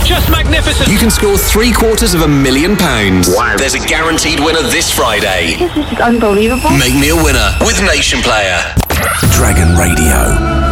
Just magnificent. You can score £750,000. Wow. There's a guaranteed winner this Friday. This is unbelievable. Make me a winner with Nation Player. Dragon Radio.